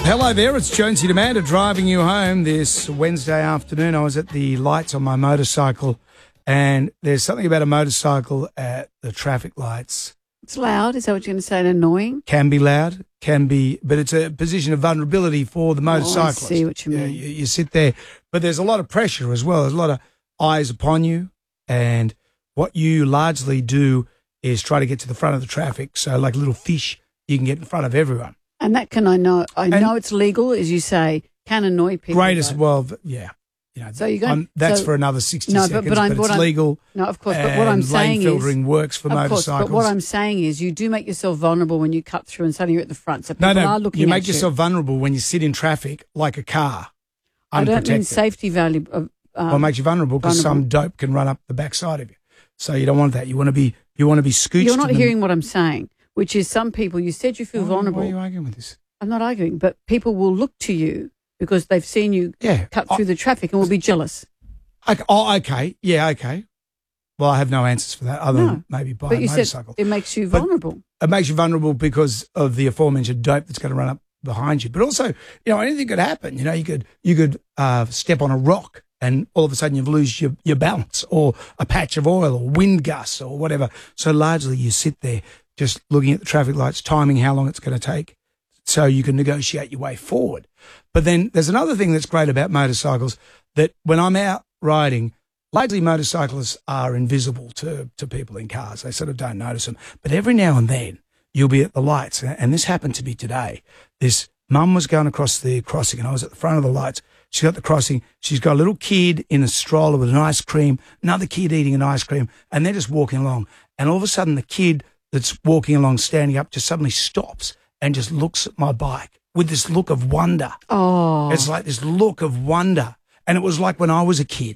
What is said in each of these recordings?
Hello there, it's Jonesy Demander driving you home this Wednesday afternoon. I was at the lights on my motorcycle, and there's something about a motorcycle at the traffic lights. It's loud. Is that what you're going to say? And annoying? Can be loud, can be, but it's a position of vulnerability for the motorcyclist. I see what you mean. You sit there, but there's a lot of pressure as well. There's a lot of eyes upon you, and what you largely do is try to get to the front of the traffic. So like a little fish, you can get in front of everyone. And that can I know it's legal, as you say, can annoy people. Greatest, well, yeah. You know, so you're going, that's for another 60 seconds, but it's legal. No, of course, but what I'm saying is... lane filtering works for motorcycles. Course, but what I'm saying is you do make yourself vulnerable when you cut through and suddenly you're at the front. So people are looking at you. You make yourself vulnerable when you sit in traffic like a car, unprotected. I don't mean safety value. Well, it makes you vulnerable because some dope can run up the backside of you. So you don't want that. You want to be scooched. You're not hearing what I'm saying, which is some people, you said you feel vulnerable. Why are you arguing with this? I'm not arguing, but people will look to you because they've seen you cut through the traffic and will be jealous. Okay. Yeah, okay. Well, I have no answers for that other than maybe buy a motorcycle. It makes you vulnerable. It makes you vulnerable because of the aforementioned dope that's going to run up behind you. But also, anything could happen. You could step on a rock and all of a sudden you lose your balance, or a patch of oil or wind gusts or whatever. So largely you sit there just looking at the traffic lights, timing how long it's going to take, so you can negotiate your way forward. But then there's another thing that's great about motorcycles, that when I'm out riding, largely motorcyclists are invisible to people in cars. They sort of don't notice them. But every now and then you'll be at the lights, and this happened to me today. This mum was going across the crossing and I was at the front of the lights. She got the crossing. She's got a little kid in a stroller with an ice cream, another kid eating an ice cream, and they're just walking along. And all of a sudden the kid that's walking along, standing up, just suddenly stops and just looks at my bike with this look of wonder. Oh. It's like this look of wonder. And it was like when I was a kid,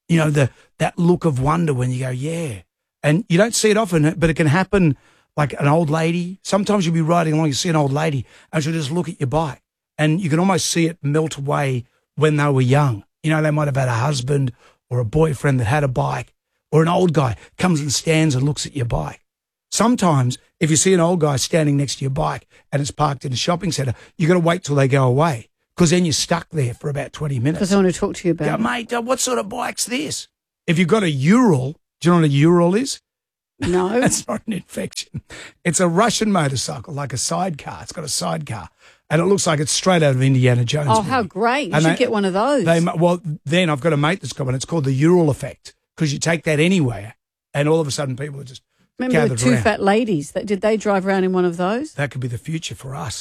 that look of wonder when you go, yeah. And you don't see it often, but it can happen like an old lady. Sometimes you'll be riding along, you see an old lady, and she'll just look at your bike. And you can almost see it melt away when they were young. They might have had a husband or a boyfriend that had a bike, or an old guy comes and stands and looks at your bike. Sometimes if you see an old guy standing next to your bike and it's parked in a shopping centre, you got to wait till they go away, because then you're stuck there for about 20 minutes. Because I want to talk to you about it. Mate, what sort of bike's this? If you've got a Ural, do you know what a Ural is? No. That's not an infection. It's a Russian motorcycle, like a sidecar. It's got a sidecar. And it looks like it's straight out of Indiana Jones. Oh, how great. You should get one of those. Well, then I've got a mate that's got one. It's called the Ural effect, because you take that anywhere and all of a sudden people are just Remember the two around. fat ladies? Did they drive around in one of those? That could be the future for us.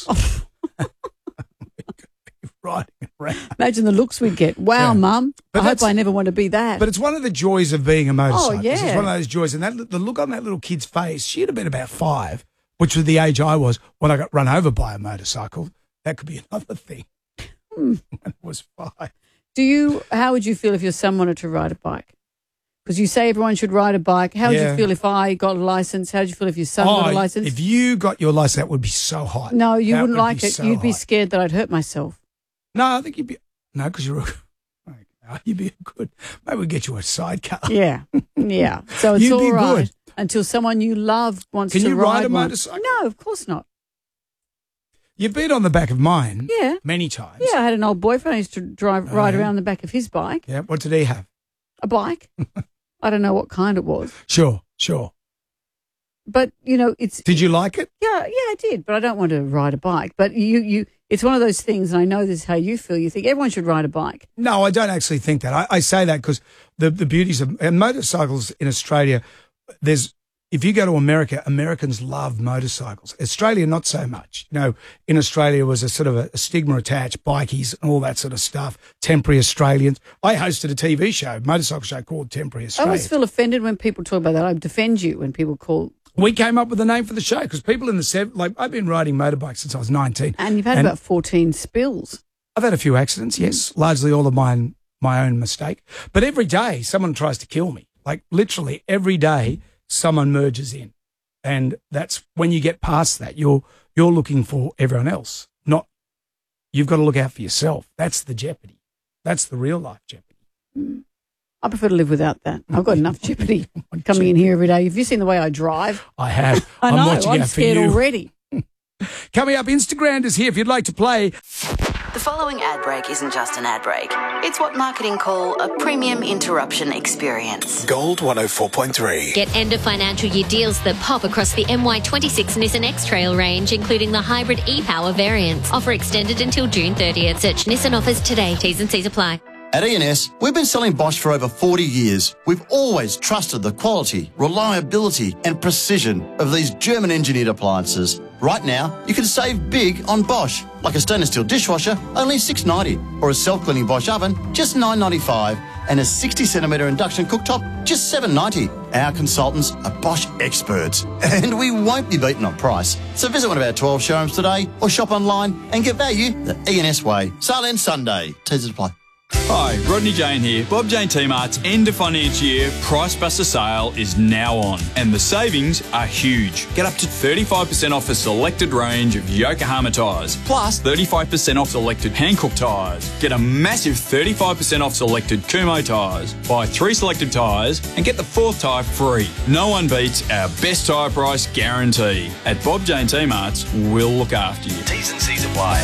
Riding around. Imagine the looks we'd get. Wow, Mum. I hope I never want to be that. But it's one of the joys of being a motorcyclist. Oh, yeah. It's one of those joys. And the look on that little kid's face, she'd have been about 5, which was the age I was when I got run over by a motorcycle. That could be another thing. When I was 5. How would you feel if your son wanted to ride a bike? Because you say everyone should ride a bike. How would you feel if I got a license? How would you feel if your son got a license? If you got your license, that would be so hot. No, you wouldn't like it. You'd be scared that I'd hurt myself. No, I think you'd be... No, because you'd be good... Maybe we'll get you a sidecar. Yeah, yeah. So it's all right good. Until someone you love wants to ride. Can you ride a motorcycle? No, of course not. You've been on the back of mine many times. Yeah, I had an old boyfriend. I used to ride around the back of his bike. Yeah, what did he have? A bike. I don't know what kind it was. Sure. But, it's... Did you like it? Yeah, I did, but I don't want to ride a bike. But it's one of those things, and I know this is how you feel. You think everyone should ride a bike. No, I don't actually think that. I say that because the beauties of motorcycles in Australia, if you go to America, Americans love motorcycles. Australia, not so much. In Australia was a sort of a stigma attached, bikies and all that sort of stuff, temporary Australians. I hosted a TV show, motorcycle show called Temporary Australia. I always feel offended when people talk about that. I defend you when people call... We came up with the name for the show because people in the I've been riding motorbikes since I was 19. And you've had about 14 spills. I've had a few accidents, yes, largely all of my own mistake. But every day someone tries to kill me. Like literally every day someone merges in. And that's when you get past that, you're looking for everyone else. You've got to look out for yourself. That's the jeopardy. That's the real life jeopardy. I prefer to live without that. I've got enough jeopardy coming in here every day. Have you seen the way I drive? I have. I know, I'm watching I'm out for scared you. already. Coming up, Instagram is here if you'd like to play. The following ad break isn't just an ad break. It's what marketing call a premium interruption experience. Gold 104.3. Get end of financial year deals that pop across the MY26 Nissan X-Trail range, including the hybrid e-Power variants. Offer extended until June 30th. Search Nissan offers today. T's and C's apply. At E&S, we've been selling Bosch for over 40 years. We've always trusted the quality, reliability and precision of these German-engineered appliances. Right now, you can save big on Bosch, like a stainless steel dishwasher, only $6.90, or a self-cleaning Bosch oven, just $9.95, and a 60cm induction cooktop, just $7.90. Our consultants are Bosch experts, and we won't be beaten on price. So visit one of our 12 showrooms today, or shop online and get value the E&S way. Sale ends Sunday. Teasers apply. Hi, Rodney Jane here. Bob Jane T-Mart's end of financial year Price Buster sale is now on, and the savings are huge. Get up to 35% off a selected range of Yokohama tyres, plus 35% off selected Hankook tyres. Get a massive 35% off selected Kumho tyres. Buy 3 selected tyres and get the 4th tyre free. No one beats our best tyre price guarantee. At Bob Jane T-Mart's, we'll look after you. T's and C's apply.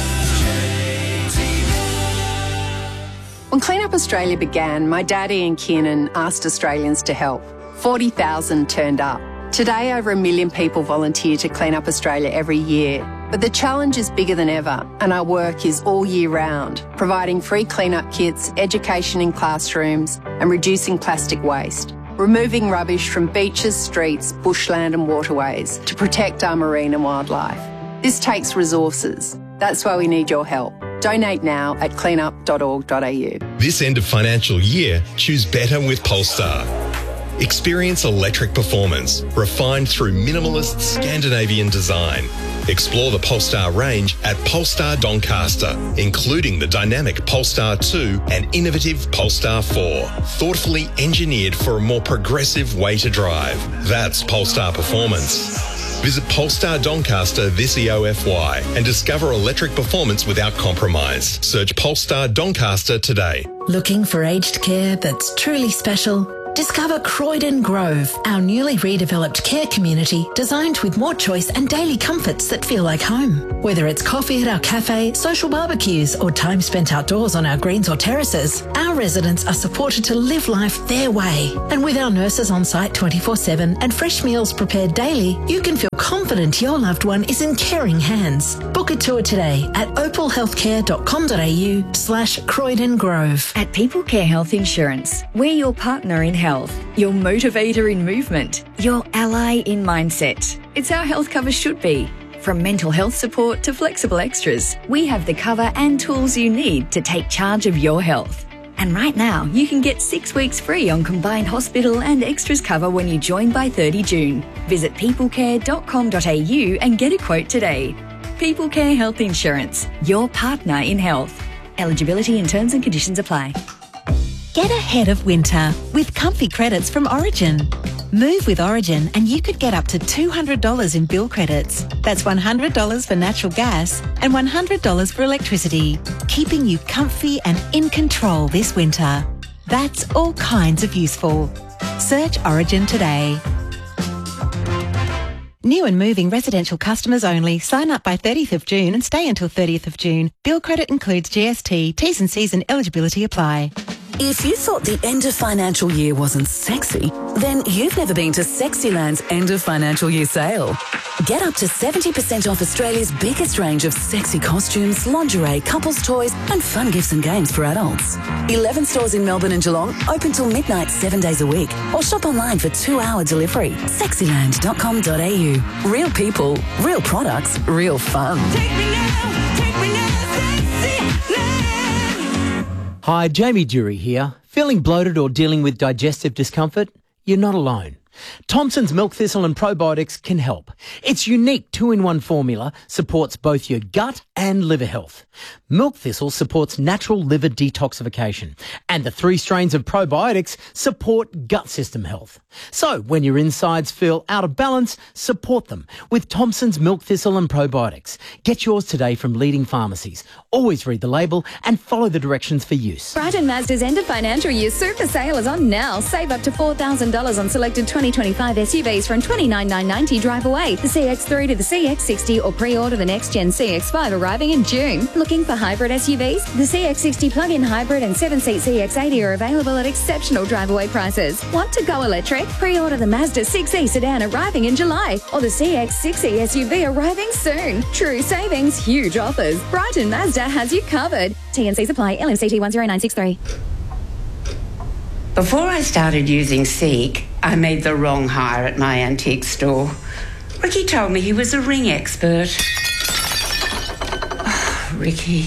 When Clean Up Australia began, my daddy and Kiernan asked Australians to help. 40,000 turned up. Today, over 1 million people volunteer to Clean Up Australia every year. But the challenge is bigger than ever, and our work is all year round, providing free clean-up kits, education in classrooms, and reducing plastic waste. Removing rubbish from beaches, streets, bushland and waterways to protect our marine and wildlife. This takes resources. That's why we need your help. Donate now at cleanup.org.au. This end of financial year, choose better with Polestar. Experience electric performance, refined through minimalist Scandinavian design. Explore the Polestar range at Polestar Doncaster, including the dynamic Polestar 2 and innovative Polestar 4. Thoughtfully engineered for a more progressive way to drive. That's Polestar performance. Visit Polestar Doncaster this EOFY and discover electric performance without compromise. Search Polestar Doncaster today. Looking for aged care that's truly special? Discover Croydon Grove, our newly redeveloped care community designed with more choice and daily comforts that feel like home. Whether it's coffee at our cafe, social barbecues, or time spent outdoors on our greens or terraces, our residents are supported to live life their way. And with our nurses on site 24/7 and fresh meals prepared daily, you can feel confident your loved one is in caring hands. Book a tour today at opalhealthcare.com.au/Croydon Grove. At People Care Health Insurance, we're your partner in health, your motivator in movement, your ally in mindset. It's how health cover should be. From mental health support to flexible extras, we have the cover and tools you need to take charge of your health. And right now, you can get 6 weeks free on combined hospital and extras cover when you join by 30 June. Visit peoplecare.com.au and get a quote today. People Care Health Insurance, your partner in health. Eligibility and terms and conditions apply. Get ahead of winter with comfy credits from Origin. Move with Origin and you could get up to $200 in bill credits. That's $100 for natural gas and $100 for electricity, keeping you comfy and in control this winter. That's all kinds of useful. Search Origin today. New and moving residential customers only. Sign up by 30th of June and stay until 30th of June. Bill credit includes GST, T's and C's and eligibility apply. If you thought the end of financial year wasn't sexy, then you've never been to Sexyland's end of financial year sale. Get up to 70% off Australia's biggest range of sexy costumes, lingerie, couples toys and fun gifts and games for adults. 11 stores in Melbourne and Geelong, open till midnight 7 days a week, or shop online for 2-hour delivery. Sexyland.com.au. Real people, real products, real fun. Take me now, Sexyland. Hi, Jamie Dury here. Feeling bloated or dealing with digestive discomfort? You're not alone. Thompson's Milk Thistle and Probiotics can help. Its unique 2-in-1 formula supports both your gut and and liver health. Milk thistle supports natural liver detoxification, and the 3 strains of probiotics support gut system health. So when your insides feel out of balance, support them with Thompson's milk thistle and probiotics. Get yours today from leading pharmacies. Always read the label and follow the directions for use. Brighton Mazda's end of financial year super sale is on now. Save up to $4,000 on selected 2025 SUVs from $29,990 drive away. The CX-3 to the CX-60 or pre-order the next-gen CX-5 arriving in June. Looking for hybrid SUVs? The CX-60 plug-in hybrid and 7-seat CX-80 are available at exceptional drive-away prices. Want to go electric? Pre-order the Mazda 6e sedan arriving in July or the CX-60 SUV arriving soon. True savings, huge offers. Brighton Mazda has you covered. TNC supply, LMCT 10963. Before I started using Seek, I made the wrong hire at my antique store. Ricky told me he was a ring expert. Oh, Ricky.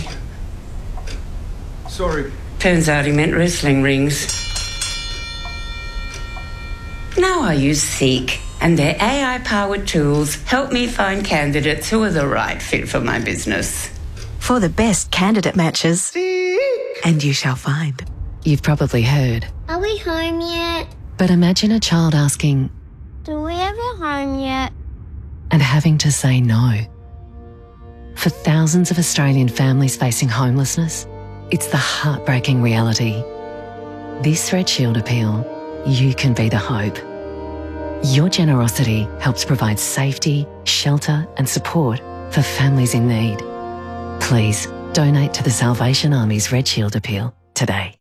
Sorry. Turns out he meant wrestling rings. Now I use Seek, and their AI-powered tools help me find candidates who are the right fit for my business. For the best candidate matches, Seek. And you shall find. You've probably heard. Are we home yet? But imagine a child asking, Do we ever home yet? And having to say no. For thousands of Australian families facing homelessness, it's the heartbreaking reality. This Red Shield appeal, you can be the hope. Your generosity helps provide safety, shelter and support for families in need. Please donate to the Salvation Army's Red Shield appeal today.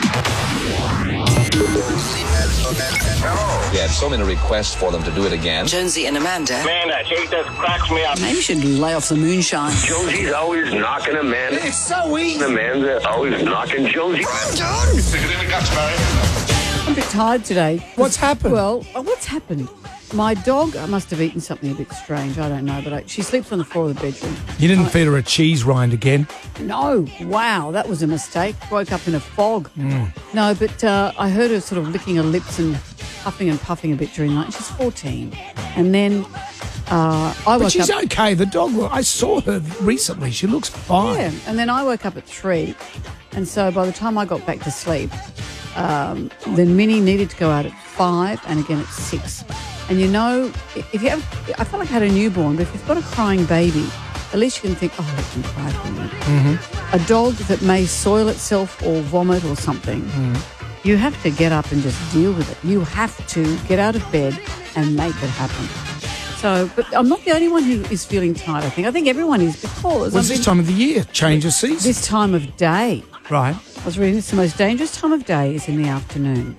We had so many requests for them to do it again. Jonesy and Amanda. Man, that shit just cracks me up. Maybe you should lay off the moonshine. Jonesy's always knocking Amanda. It's so easy. Amanda's always knocking Jonesy. I'm done. Stick it in the guts, Barry. I'm a bit tired today. What's happened? Well, what's happened? My dog must have eaten something a bit strange. I don't know, but she sleeps on the floor of the bedroom. You didn't feed her a cheese rind again? No. Wow, that was a mistake. Woke up in a fog. No, but I heard her sort of licking her lips and huffing and puffing a bit during the night. She's 14. And then I woke up... But she's okay. The dog, I saw her recently. She looks fine. Yeah, and then I woke up at 3. And so by the time I got back to sleep, then Minnie needed to go out at 5 and again at 6. And you know, if you have, I felt like I had a newborn, but if you've got a crying baby, at least you can think, oh, let them cry for a minute. Mm-hmm. A dog that may soil itself or vomit or something, you have to get up and just deal with it. You have to get out of bed and make it happen. So, but I'm not the only one who is feeling tired, I think. I think everyone is because... What's this time of the year? Change of season? This time of day. Right. I was reading this, the most dangerous time of day is in the afternoon.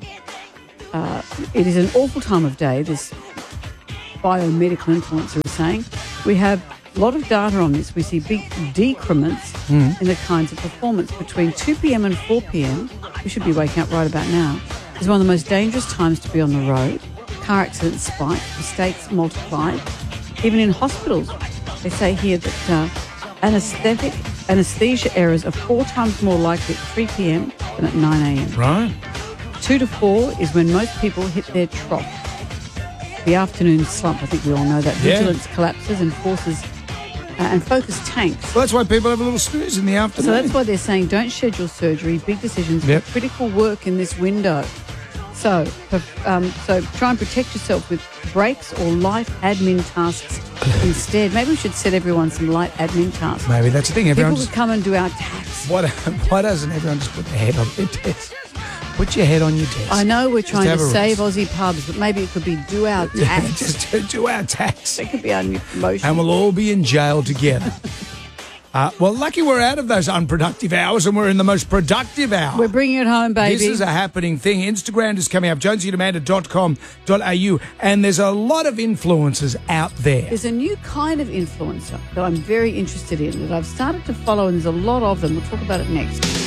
It is an awful time of day, this biomedical influencer is saying. We have a lot of data on this. We see big decrements in the kinds of performance between 2 p.m. and 4 p.m. We should be waking up right about now. Is one of the most dangerous times to be on the road. Car accidents spike, mistakes multiplied. Even in hospitals, they say here that anesthesia errors are 4 times more likely at 3 p.m. than at 9 a.m. Right. 2 to 4 is when most people hit their trough. The afternoon slump, I think we all know that. Vigilance collapses and forces and focus tanks. Well, that's why people have a little snooze in the afternoon. So that's why they're saying don't schedule surgery, big decisions, critical work in this window. So try and protect yourself with breaks or light admin tasks instead. Maybe we should set everyone some light admin tasks. Maybe that's the thing. People could come and do our tax. Why doesn't everyone just put their head on their desk? Put your head on your desk. I know we're trying to save Aussie pubs, but maybe it could be do our tax. Just do our tax. That could be our new promotion. And we'll all be in jail together. Well, lucky we're out of those unproductive hours and we're in the most productive hour. We're bringing it home, baby. This is a happening thing. Instagram is coming up, jonesyandamanda.com.au, and there's a lot of influencers out there. There's a new kind of influencer that I'm very interested in that I've started to follow, and there's a lot of them. We'll talk about it next.